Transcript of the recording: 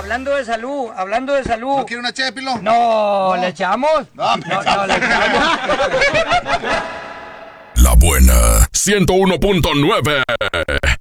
hablando de salud. ¿No quiere una ché, Pilón? No, ¿le echamos? No, le echamos. La buena 101.9